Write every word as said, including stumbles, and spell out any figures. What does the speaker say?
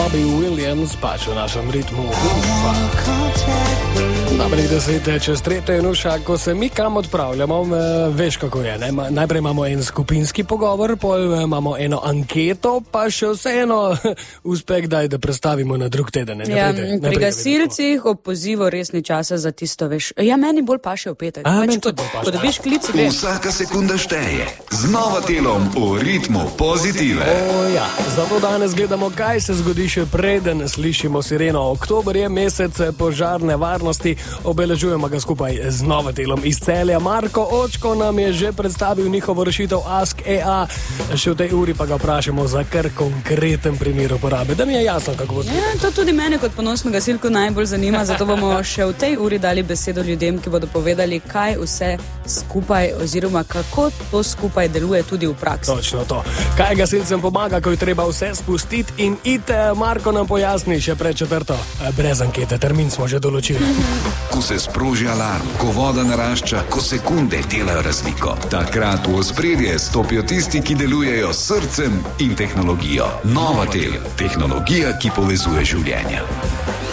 Robbie Williams, pač v našem ritmu. Dobrih deset čez tretje in uša, ko se mi kam odpravljamo, veš kako je, ne? Najprej imamo en skupinski pogovor, pol imamo eno anketo, pa še vseeno uspe kdaj, da predstavimo na drug teden. Ne, ja, pride, pri gasilcih ob pozivu res ni časa za tisto, veš. Ja, meni bolj paše v petek. A, pač, meni tudi bolj paše. Ko dobiš klic, veš. Vsaka sekunda šteje. Z Novatelom v ritmu pozitive. O ja, zato danes gledamo, kaj se zgodi še preden slišimo sireno. Oktober je mesec požarne varnosti, obeležujemo ga skupaj z Novatelom iz Celja. Marko Očko nam je že predstavil njihovo rešitev Ask E A. Še v tej uri pa ga vprašamo za kar konkreten primer uporabe. Da mi je jasno, kako bo zgodilo. Ja, to tudi mene kot ponosno gasilko najbolj zanima, zato bomo še v tej uri dali besedo ljudem, ki bodo povedali, kaj vse skupaj oziroma kako to skupaj deluje tudi v praksi. Točno to. Kaj gasilcem pomaga, ko je treba vse spustiti in ite, Marko nam pojasni še pred četrto. Brez ankete, termin smo že določili. Ko se sproži alarm, ko voda narašča, ko sekunde delajo razliko. Takrat v ospredje stopijo tisti, ki delujejo s srcem in tehnologijo. Novatel, tehnologija, ki povezuje življenja.